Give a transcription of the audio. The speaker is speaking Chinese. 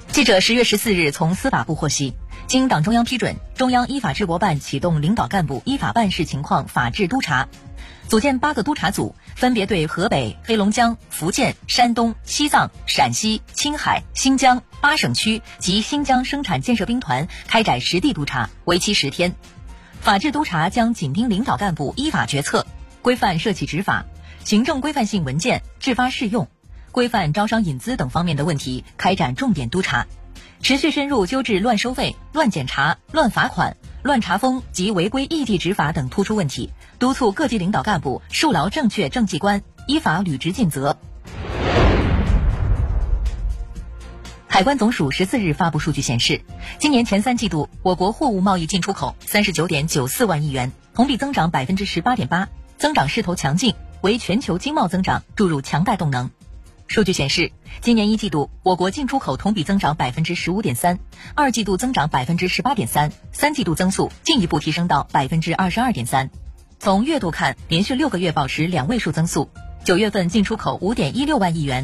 记者10月14日从司法部获悉，经党中央批准，中央依法治国办启动领导干部依法办事情况法治督查，组建8个督查组，分别对河北、黑龙江、福建、山东、西藏、陕西、青海、新疆8省区及新疆生产建设兵团开展实地督查，为期10天。法治督查将紧盯领导干部依法决策、规范涉企执法、行政规范性文件制发适用、规范招商引资等方面的问题开展重点督查，持续深入纠治乱收费、乱检查、乱罚款、乱查封及违规异地执法等突出问题，督促各级领导干部树牢正确政绩观，依法履职尽责。海关总署14日发布数据显示，今年前3季度，我国货物贸易进出口39.94万亿元，同比增长18.8%，增长势头强劲，为全球经贸增长注入强大动能。数据显示，今年1季度我国进出口同比增长15.3%， 2季度增长18.3%， 3季度增速进一步提升到22.3%。从月度看，连续6个月保持2位数增速。9月份进出口5.16万亿元，